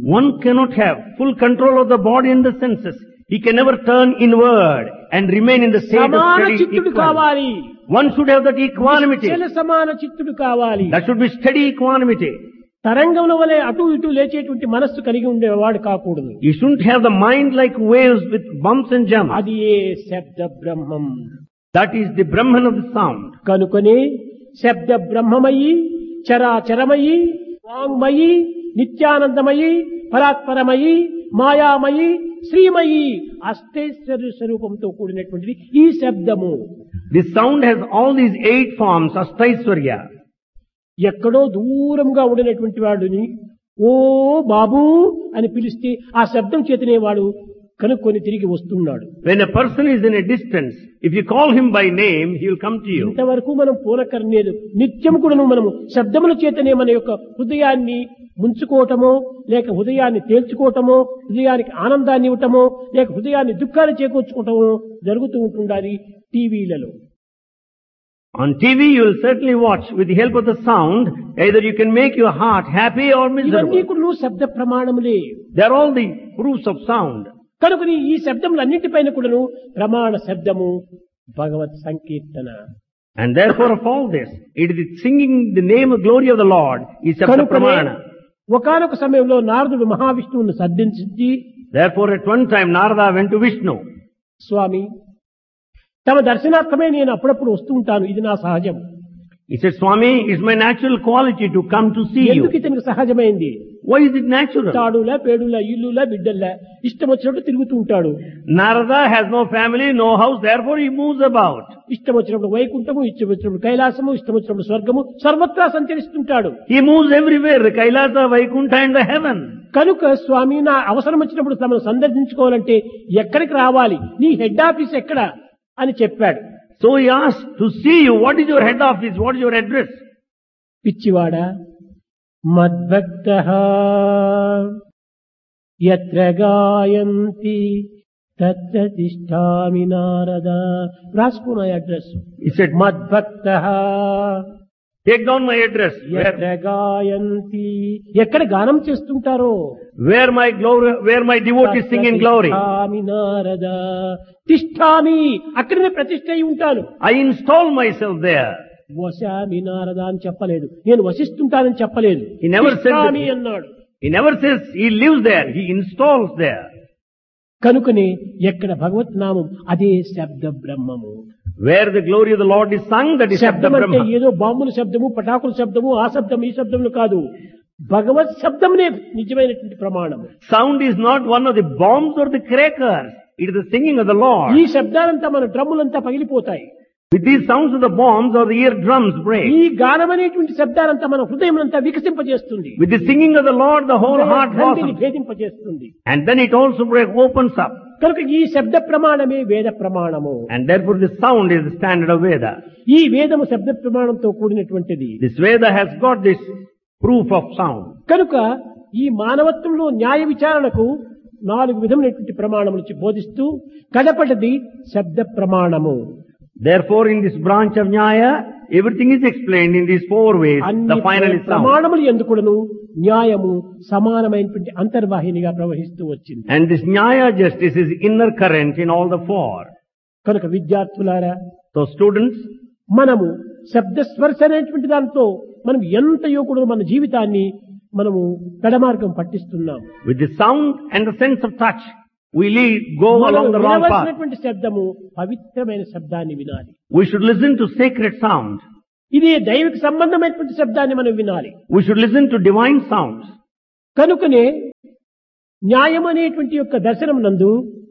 One cannot have full control of the body and the senses. He can never turn inward and remain in the state of సమాన steady చిత్తుడు equanimity. కావాలి. One should have that equanimity. నిశ్చల సమాన చిత్తుడు కావాలి. That should be steady equanimity. తరంగముల వలె అటు ఇటు లేచేటువంటి మనస్సు కలిగి ఉండేవాడు కాకూడదు. You shouldn't have the mind like waves with bumps and jumps. అది ఏ శబ్ద బ్రహ్మం. That is the Brahman of the sound. కనుకనే శబ్ద బ్రహ్మమయి, చరాచరమయి, వాంగ్మయి, నిత్యానందమయి, పరాత్పరమయి, మాయామయి, శ్రీమయి, అష్టైశ్వర్య స్వరూపంతో కూడినటువంటిది ఈ శబ్దము. This sound has all these 8 forms, Ashtaishwarya. ఎక్కడో దూరంగా ఉండినటువంటి వాడిని ఓ బాబూ అని పిలిస్తే ఆ శబ్దం చేతనే వాడు కనుక్కొని తిరిగి వస్తున్నాడు. When a person is in a distance, if you call him by name, he will come to you. ఇంతవరకు మనం పూనకర్లేదు. నిత్యం కూడా మనము శబ్దముల చేతనే మన యొక్క హృదయాన్ని ముంచుకోవటమో, లేక హృదయాన్ని తేల్చుకోవటమో, హృదయానికి ఆనందాన్ని ఇవ్వటమో, లేక హృదయాన్ని దుఃఖాన్ని చేకూర్చుకోవటమో జరుగుతూ ఉంటుండాలి టీవీలలో. On TV, you will certainly watch with the help of the sound, either you can make your heart happy or ఇవన్నీ miserable. కూడా శబ్ద ప్రమాణములే. They are all the proofs of sound. కనుకని ఈ శబ్దములన్నింటిపైన కూడాను ప్రమాణ శబ్దము భగవత్ సంకీర్తన. And therefore of all this, it is the singing the name of glory of the Lord is Sabda కనుకనే Pramana. ఒకానొక సమయంలో నారదుడు మహావిష్ణువును సందర్శించి, Therefore at one time Narada went to Vishnu. స్వామి తమ దర్శనార్థమే నేను అప్పుడప్పుడు వస్తూ ఉంటాను, ఇది నా సహజం. He said, Swami, it's my natural quality to come to see you. ఎందుకు ఇతనికి సహజమైంది? Why is it natural? తాడులా పేడులా ఇల్లులా బిడ్డల్లా ఇష్టం వచ్చినట్టు తిరుగుతూ ఉంటాడు. Narada has no family, no house, therefore he moves about. ఇష్టం వచ్చినప్పుడు వైకుంఠము, ఇష్టం వచ్చినప్పుడు కైలాసము, ఇష్టం వచ్చినప్పుడు స్వర్గము, సర్వత్రా సంచరిస్తుంటాడు. He moves everywhere, the Kailasa, Vaikuntha and the heaven. కనుక స్వామి నా అవసరం వచ్చినప్పుడు తమను సందర్శించుకోవాలంటే ఎక్కడికి రావాలి, నీ హెడ్ ఆఫీస్ ఎక్కడ అని చెప్పాడు. So he asked to see you, what is your head office, what is your address? పిచ్చివాడా, మద్భక్తః యత్ర గాయంతి తత్ర తిష్ఠామి నారద. రాసుకున్న address. He said, మద్భక్తః take down my address, యత్ర గాయంతి, ఎక్కడ గానం చేస్తుంటారో, where my devotees sing in glory. తిష్ఠామి Narada. తిష్ఠామి, అక్కడనే ప్రతిష్ఠ అయి ఉంటాను. I install myself there. వశామి Narada అని చెప్పలేదు, నేను వసిస్తుంటానని చెప్పలేదు. He never said తిష్ఠామి that. అన్నాడు. He never says he lives there, he installs there. కనుకనే ఎక్కడ భగవత్ నామం అదే శబ్ద బ్రహ్మము. Where the glory of the Lord is sung, that is Sabda శబ్దం అంటే Brahma. ఏదో బాంబుల శబ్దము, పటాకుల శబ్దము, ఆ శబ్దం ఈ శబ్దములు కాదు. భగవత్ శబ్దమునే నిజమైనటువంటి ప్రమాణము. Sound is not one of the bombs or the crackers. It is the singing of the Lord. ఈ శబ్దాలంతా మన డ్రమ్ములంతా పగిలిపోతాయి. With these sounds of the bombs or the eardrums break. ఈ గానం అనేటువంటి శబ్దాలంతా మన హృదయములంతా వికసింపజేస్తుంది. With the singing of the Lord, the whole heart గ్రంథిని blossoms. భేదింపజేస్తుంది. And then it also opens up. కనుక ఈ శబ్ద ప్రమాణమే వేద ప్రమాణము. And therefore the sound is the standard of Veda. ఈ వేదము శబ్ద ప్రమాణంతో కూడినటువంటిది. This Veda has got this proof of sound. కనుక ఈ మానవత్వంలో న్యాయ విచారణకు 4 విధములైనటువంటి ప్రమాణములు బోధిస్తూ కడపటిది శబ్ద ప్రమాణము. Therefore in this branch of Nyaya, everything is explained in these 4 ways. The final is sound. ప్రమాణములు ఎందుకును న్యాయము సమానమైనటువంటి అంతర్వాహినిగా ప్రవహిస్తూ వచ్చింది. And this Nyaya justice is inner current in all the 4. కనుక విద్యార్థులారా, So students, మనము శబ్ద స్పర్శ అనేటువంటి దాంతో మనం ఎంతయో కూడా మన జీవితాన్ని మనము పెడమార్గం పట్టిస్తున్నాం. with the sound and the sense of touch, we go along the wrong path. వినవలసినటువంటి శబ్దము పవిత్రమైన శబ్దాన్ని వినాలి. We should listen to sacred sound. ఇది దైవిక సంబంధమైనటువంటి శబ్దాన్ని మనం వినాలి. We should listen to divine sounds. కనుకనే న్యాయం అనేటువంటి యొక్క దర్శనం నందు,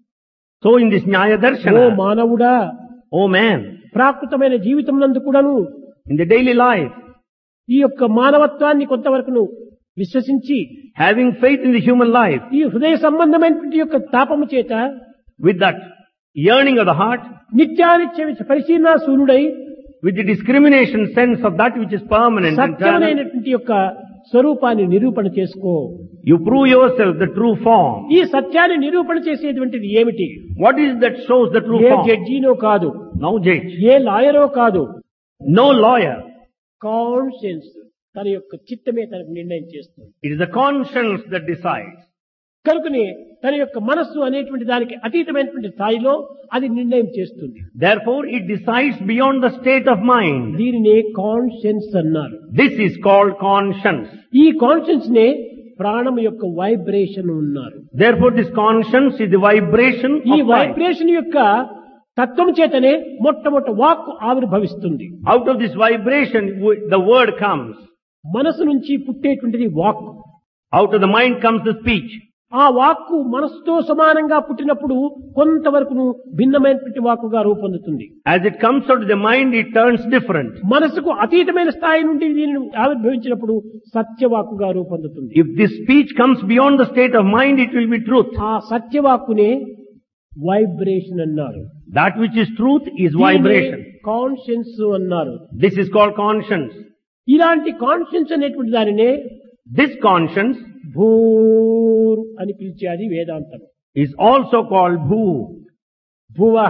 So in this Nyaya oh Darshana, మానవుడా, oh man, ప్రాకృతమైన జీవితం నందు కూడాను in the daily life, ఈ యొక్క మానవత్వాన్ని కొంతవరకు విశ్వసించి having faith in the human life, ఈ హృదయ సంబంధమైనటువంటి యొక్క తాపము చేత with that yearning of the heart, నిత్యానిత్య పరిశీలన సూర్యుడై with the discrimination sense of that which is permanent and eternal, సత్యమైనటువంటి యొక్క స్వరూపాన్ని నిరూపణ చేసుకో. you prove yourself the true form. ఈ సత్యాన్ని నిరూపణ చేసేటువంటిది ఏమిటి? What is that shows the true A form? జడ్జినో కాదు, No judge, ఏ లాయరో కాదు, no lawyer. కాన్షియన్స్, తన యొక్క చిత్తమే తనకు నిర్ణయం చేస్తుంది. It is the conscience that decides. కనుకనే తన యొక్క మనస్సు అనేటువంటి దానికి అతీతమైనటువంటి స్థాయిలో అది నిర్ణయం చేస్తుంది. Therefore, it decides beyond the state of mind. దీనినే కాన్షియన్స్ అన్నారు. This is called conscience. ఈ కాన్షియన్స్ నే ప్రాణం యొక్క వైబ్రేషన్ ఉన్నారు. Therefore, this conscience is the vibration ఈ of life. వైబ్రేషన్ యొక్క తత్వం చేతనే మొట్టమొదటి వాక్కు ఆవిర్భవిస్తుంది. Out of this vibration, the word comes. మనసు నుంచి పుట్టేటువంటిది వాక్కు. Out of the mind comes the speech. ఆ వాక్కు మనసుతో సమానంగా పుట్టినప్పుడు కొంతవరకు భిన్నమైనటువంటి వాక్కుగా రూపొందుతుంది. As it comes out of the mind, it turns different. మనసుకు అతీతమైన స్థాయి నుండి దీనిని ఆవిర్భవించినప్పుడు సత్యవాక్కుగా రూపొందుతుంది. If this speech comes beyond the state of mind, it will be truth. ఆ సత్యవాక్కునే వైబ్రేషన్ అన్నారు. That which is truth is vibration. Conscience అన్నారు. This is called conscience. ఇలాంటి conscience అనేటువంటి దానినే This conscience భూర్ అని పిలిచేది వేదాంతం. is also called bhu. భువః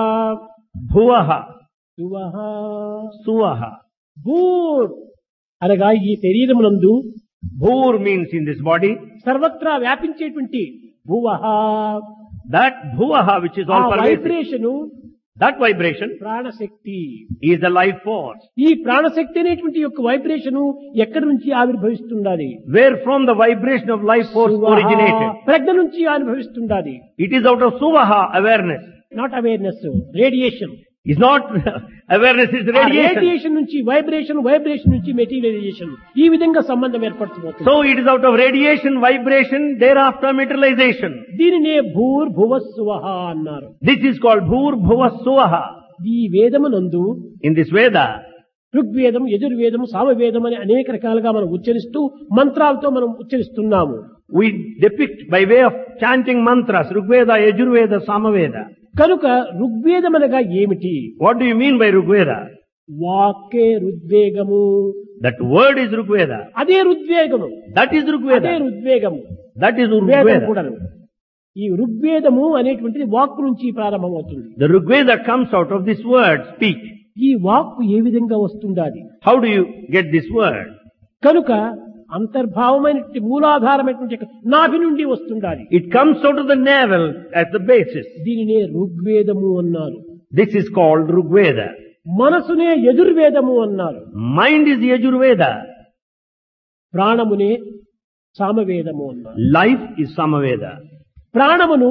Bhuvaha. భువః Suvaha. భూర్ అనగా ఈ శరీరమునందు Bhur means in this body. సర్వత్రా వ్యాపించేటువంటి భువః That bhuvaha which is ఆ all pervasive. Vibration That vibration ప్రాణశక్తి. is the life force. ఈ ప్రాణశక్తి అనేటువంటి యొక్క వైబ్రేషను ఎక్కడి నుంచి ఆవిర్భవిస్తుండాలి? Where from the vibration of life force originated. ప్రజ్ఞ నుంచి ఆవిర్భవిస్తుండాలి. It is out of suvaha, awareness. Not awareness, radiation. It's not awareness, it's radiation. Radiation నుంచి vibration, vibration నుంచి మెటీరియలైజేషన్, ఈ విధంగా సంబంధం ఏర్పడుతుంది. So it is out of radiation, vibration, thereafter materialization. దీనినే భూర్ భువస్సువః అన్నారు. This is called bhur bhuva suvaha. ఈ వేదమునందు In this Veda, ఋగ్వేదం, యజుర్వేదం, సామవేదం అని అనేక రకాలుగా మనం ఉచ్చరిస్తూ మంత్రాలతో మనం ఉచ్చరిస్తున్నాము. we depict by way of chanting mantras, Rigveda, Yajurveda, Samaveda. కనుక ఋగ్వేదం అనగా ఏమిటి? What do you mean by Rigveda? వాక్కే రుద్వేగము. That word is Rigveda. అదే రుద్వేగము. That is అదే Rigveda. రుద్వేగము. That is వేదం Rigveda. కూడాను. ఈ ఋగ్వేదము అనేటువంటిది వాక్కు నుంచి ప్రారంభమవుతుంది. The Rigveda comes out of this word, speech. ఈ వాక్కు ఏ విధంగా వస్తుండాలి? How do you get this word? కనుక అంతర్భావమైనటువంటి మూలాధారమైనటువంటి నాభి నుండి వస్తుండాలి. It comes out of the navel as the basis. దీనినే ఋగ్వేదము అన్నారు. This is called Rigveda. మనసునే యజుర్వేదము అన్నారు. Mind is Yajurveda. ప్రాణమునే సామవేదము అన్నారు. Life is Samaveda. ప్రాణమును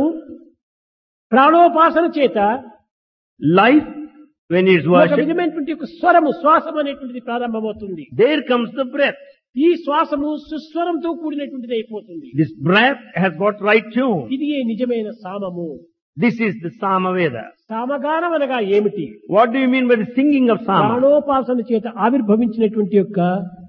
ప్రాణోపాసన చేత Life, when it's ఒక worshipped, విధమైనటువంటి ఒక స్వరము, శ్వాసం అనేటువంటిది ప్రారంభమవుతుంది. there comes the breath. ఈ శ్వాసము సుస్వరంతో కూడినటువంటిది అయిపోతుంది. This breath has got right tune. ఇది ఏ నిజమైన సామము. This is the Samaveda. సామగానం అనగా ఏమిటి? What do you mean by the singing of Sama? ప్రాణోపాసన చేత ఆవిర్భవించినటువంటి యొక్క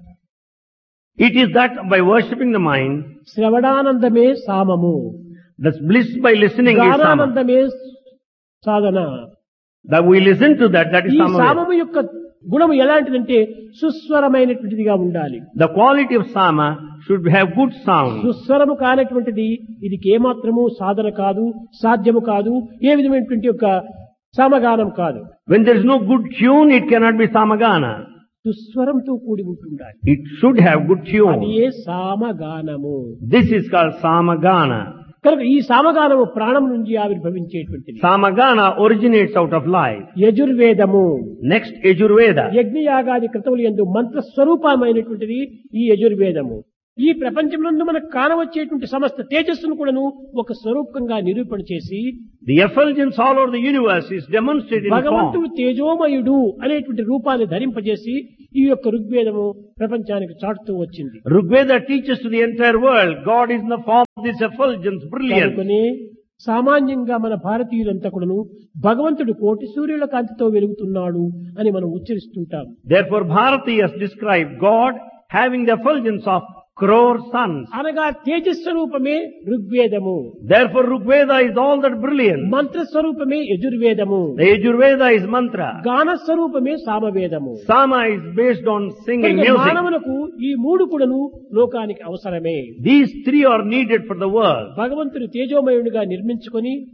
It is that by worshipping the mind, శ్రవణానందమే సామము, the bliss by listening is Sama. గానానందమే Sadhana. That we listen to that is ఈ Samaveda. సామము యొక్క గుణము ఎలాంటిదంటే సుస్వరమైనటువంటిదిగా ఉండాలి. The quality of Sama should have good sound. సుస్వరము కానటువంటిది ఇది ఏమాత్రము సాధన కాదు, సాధ్యము కాదు, ఏ విధమైనటువంటి యొక్క సమగానం కాదు. When there is no good tune, it cannot be Samagana. సుస్వరంతో కూడి ఉంటుండాలి. It should have good అది tune. A సామగానము. This is called Samagana. కనుక ఈ సామగానము ప్రాణం నుంచి ఆవిర్భవించేటువంటిది. Samagana originates out of life. యజుర్వేదము. Next, Yajurveda. యజ్ఞయాగాది కృతములు యందు మంత్ర స్వరూపమైనటువంటిది ఈ యజుర్వేదము. ఈ ప్రపంచంలో మనకు కానవచ్చేటువంటి సమస్త తేజస్సును కూడాను ఒక స్వరూపంగా నిరూపణ చేసి The effulgence all over the universe is demonstrated in form. భగవంతుడు తేజోమయుడు అనేటువంటి రూపాన్ని ధరింపజేసి ఈ యొక్క ఋగ్వేదము ప్రపంచానికి చాటుతూ వచ్చింది. Rigveda teaches to the entire world, God is in the form of this effulgence, brilliance. కనుకనే సామాన్యంగా మన భారతీయులంతా కూడాను భగవంతుడు కోటి సూర్యుల కాంతితో వెలుగుతున్నాడు అని మనం ఉచ్చరిస్తుంటాం. Therefore, Bharatiyas describe God having the effulgence of crore suns. అనగా తేజస్వరూపమే ఋగ్వేదము. Therefore, Rigveda is all that brilliant. మంత్ర స్వరూపమే యజుర్వేదము. The Yajurveda is mantra. గాన స్వరూపమే సామవేదము. Sama is based on singing కనుక music. మానవులకు ఈ మూడు కూడాను లోకానికి అవసరమే. These three are needed for the world. భగవంతుడు తేజోమయుడిగా నిర్మించుకొని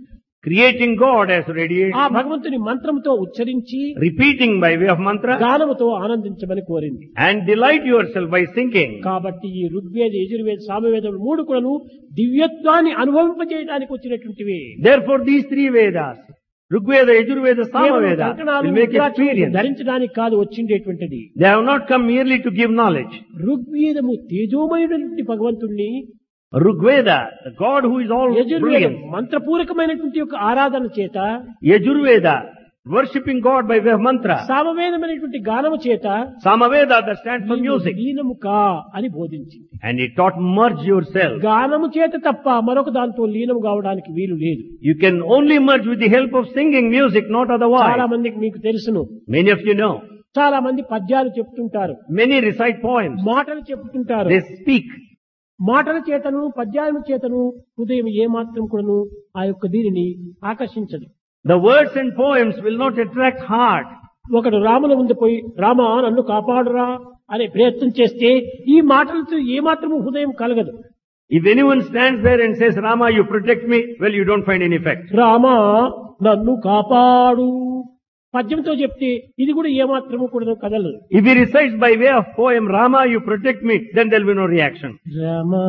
creating God as ఆ radiation, భగవంతుని మంత్రంతో ఉచ్చరించి repeating by way of mantra, గానముతో ఆనందించమని కోరింది. and delight yourself by singing. కాబట్టి ఈ ఋగ్వేద, యజుర్వేద, సామవేదములు మూడు కూడాను దివ్యత్వాన్ని అనుభవింపజేయడానికి వచ్చినటువంటివి. Therefore these three Vedas, Rigveda, Yajurveda, కేవలం Samaveda, కంకణాలు, will make రుద్రాక్షలు experience. ధరించడానికి కాదు వచ్చిండేటువంటిది. They have not come merely to give knowledge. ఋగ్వేదము తేజోమయుడైనటువంటి భగవంతుణ్ణి, Rigveda, the God who is all యజుర్వేదం brilliant. మంత్రపూర్వకమైనటువంటి యొక్క ఆరాధన చేత, Yajurveda, worshipping God by way of mantra. సామవేదమైనటువంటి గానము చేత Samaveda, that stands for music. లీనము కా అని బోధించింది. And it taught merge yourself. గానము చేత తప్ప మరొక దాంతో లీనం కావడానికి వీలు లేదు. You can only merge with the help of singing music, not చాలా otherwise. మందికి మీకు తెలుసును, Many of you know. చాలా మంది పద్యాలు చెప్తుంటారు, Many recite poems. మాటలు చెప్తుంటారు. They speak. మాటల చేతను పద్యాల చేతను హృదయం ఏమాత్రం కూడాను ఆ యొక్క దీనిని ఆకర్షించదు. The words and poems will not attract heart. ఒకడు రాముల ముందు పోయి రామా నన్ను కాపాడురా అనే ప్రయత్నం చేస్తే ఈ మాటలతో ఏమాత్రము హృదయం కలగదు. If anyone stands there and says, Rama, you protect me, well, you don't find any effect. Rama నన్ను కాపాడు పద్యంతో చెప్తే ఇది కూడా ఏమాత్రము కూడా కదలదు. If he recites by way of poem, Rama, you protect me, then there will be no reaction. Rama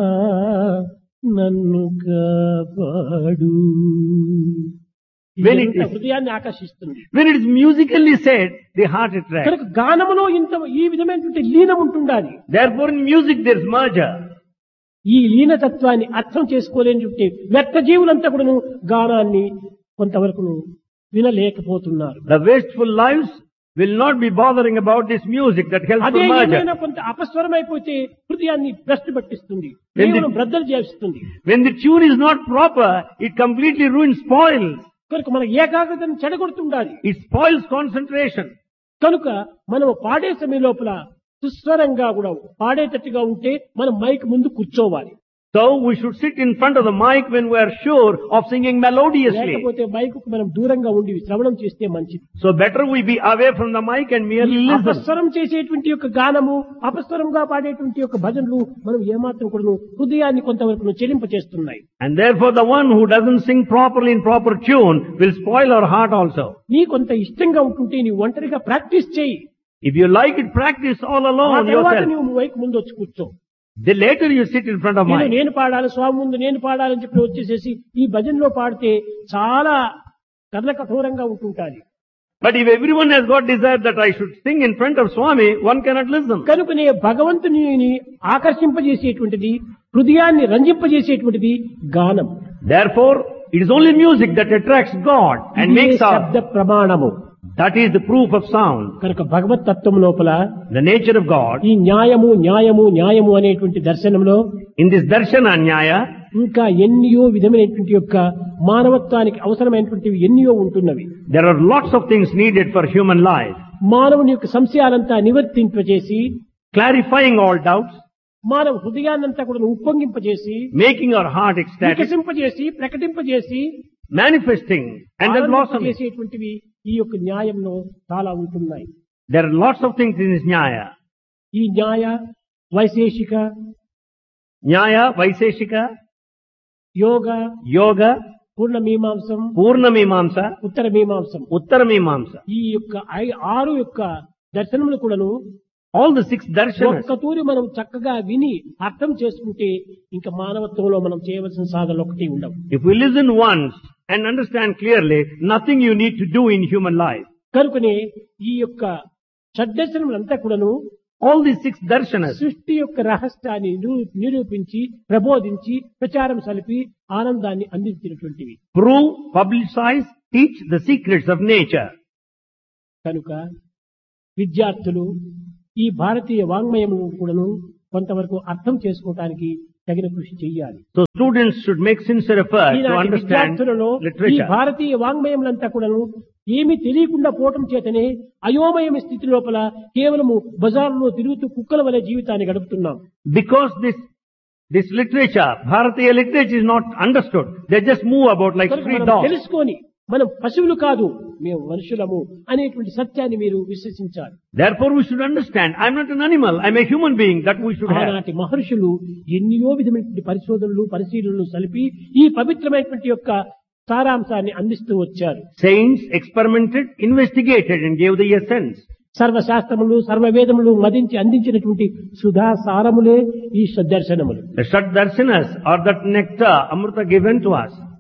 నన్ను కాపాడు When it ఇది is- హృదయాన్ని ఆకర్షిస్తుంది. When it is musically said, the heart attracts. కనుక గానములో ఇంత ఈ విధమైనటువంటి లీనం ఉంటుండాలి. Therefore in music there is merger. ఈ లీనతత్వాన్ని అర్థం చేసుకోలేని వ్యర్థ జీవులంతా కూడాను గానాన్ని కొంతవరకు వినలేకపోతున్నారు. The wasteful lives will not be bothering about this music that helps అదే for merger. ఏమైనా కొంత అపస్వరం అయిపోతే హృదయాన్ని భ్రష్టు పట్టిస్తుంది, When the- కేవలం బ్రద్దలు చేస్తుంది. When the tune is not proper, it completely ruins, spoils. కనుక మన ఏకాగ్రతను చెడగొడుతుండాలి. It spoils concentration. కనుక మనం పాడే సమయం లోపల సుస్వరంగా కూడా పాడేటట్టుగా ఉంటే మనం మైక్ ముందు కూర్చోవాలి. So we should sit in front of the mic when we are sure of singing melodiously. లేకపోతే మైక్ మనం దూరంగా ఉండి శ్రవణం చేస్తే మంచిది. So better we be away from the mic and merely listen. అపస్వరం చేసేటువంటి యొక్క గానము, అపస్వరంగా పాడేటువంటి యొక్క భజనలు మనం ఏమాత్రం కూడా హృదయాన్ని కొంతవరకు చెలింప చేస్తున్నాయి. And therefore the one who doesn't sing properly in proper tune will spoil our heart also. నీ కొంత ఇష్టంగా ఉంటుంటే నీ ఒంటరిగా ప్రాక్టీస్ చేయి. If you like it, practice all ఆ alone తర్వాత yourself. నువ్వు మైక్ ముందు వచ్చి కూర్చో. The later you sit in front of mic. నేను పాడాలి, స్వామి ముందు నేను పాడాలని చెప్పి వచ్చేసేసి ఈ భజనలో పాడితే చాలా కర్ణ కఠోరంగా ఉంటుంటాది. But if everyone has got desire that I should sing in front of Swami, one cannot listen. కనుకనే భగవంతుని ఆకర్షింపజేసేటువంటిది, హృదయాన్ని రంజింపజేసేటువంటిది గానం. Therefore, it is only music that attracts God and ఇదే makes శబ్ద our, ప్రమాణము. that is the proof of sound. కనుక భగవత్ తత్వం లోపల The nature of God, ఈ న్యాయము న్యాయము న్యాయము అనేటువంటి దర్శనంలో in this darshana nyaya, ఇంకా ఎన్నో విధమైనటువంటి యొక్క మానవత్వానికి అవసరమైనటువంటివి ఎన్నో ఉంటున్నవి. there are lots of things needed for human life. మానవుని యొక్క సంశయాలంతా నివర్తింపజేసి, Clarifying all doubts, మానవ హృదయాన్నంతా కూడా ఉప్పొంగింపజేసి, making our heart ecstatic, వికసింపజేసి, ప్రకటింపజేసి, manifesting and then blossoming. చేసేటువంటివి ఈ యొక్క న్యాయంలో చాలా ఉంటున్నాయి. There are lots of things in this nyaya. ఈ న్యాయ, వైశేషిక, Nyaya, Vaiseshika, యోగ, Yoga, పూర్ణ మీమాంసం, Purna Mimamsa, ఉత్తర మీమాంసం, Uttara Mimamsa. ఈ యొక్క 6 యొక్క దర్శనములు కూడాను All the 6 darshanas. ఒక్కతూరి మనం చక్కగా విని అర్థం చేసుకుంటే ఇంకా మానవత్వంలో మనం చేయవలసిన సాధనలు ఒకటి ఉండవు. If we listen once and understand clearly, nothing you need to do in human life. కనుకనే ఈ యొక్క షడ్దర్శనములంతా కూడాను All these 6 darshanas సృష్టి యొక్క రహస్యాన్ని నిరూపించి, ప్రబోధించి, ప్రచారం సలిపి ఆనందాన్ని అందించినటువంటివి. prove, publicize, teach the secrets of nature. కనుక విద్యార్థులు ఈ భారతీయ వాంగ్మయమును కూడాను కొంతవరకు అర్థం చేసుకోవటానికి తగిన కృషి చేయాలి. So students should make sincere effort to ఈనాటి understand విద్యార్థులలో ఈ literature. భారతీయ వాంగ్మయములంతా కూడాను ఏమీ తెలియకుండా పోవటం చేతనే అయోమయ స్థితి లోపల కేవలము బజార్లో తిరుగుతూ కుక్కల వలె జీవితాన్ని గడుపుతున్నాం. Because this literature, Bharatiya literature is not understood. They just move about like కనుక street మనం dogs. తెలుసుకొని మనం పశువులు కాదు, మేము మనుషులము అనేటువంటి సత్యాన్ని మీరు విశ్వసించాలి. Therefore we should understand, I am not an animal, I am a human being, that we should have. ఆనాటి మహర్షులు ఎన్నో విధమైనటువంటి పరిశోధనలు, పరిశీలనలు సలిపి ఈ పవిత్రమైనటువంటి యొక్క సారాంశాన్ని అందిస్తూ వచ్చారు. Saints experimented, investigated and gave the essence. సర్వశాస్త్రములు సర్వవేదములు మదించి అందించినటువంటి సుధా సారములే ఈ సద్దర్శనములు. The Shad Darshanas are that nectar, Amrita given to us.